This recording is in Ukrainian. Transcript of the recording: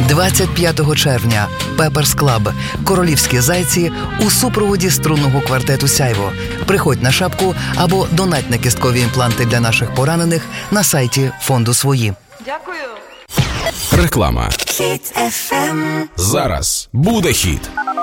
25 червня Пеперс Клаб «Королівські зайці» у супроводі струнного квартету «Сяйво». Приходь на шапку або донать на кісткові імпланти для наших поранених на сайті фонду «Свої». Дякую. Реклама. Хіт FM. Зараз буде хіт.